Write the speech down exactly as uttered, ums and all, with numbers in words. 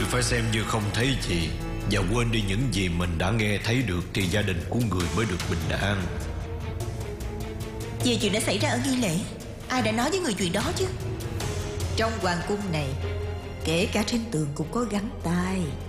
phải xem như không thấy gì và quên đi những gì mình đã nghe thấy được, thì gia đình của người mới được bình an. Về chuyện đã xảy ra ở nghi lễ, ai đã nói với người chuyện đó chứ? Trong hoàng cung này, kể cả trên tường cũng có gắn tai.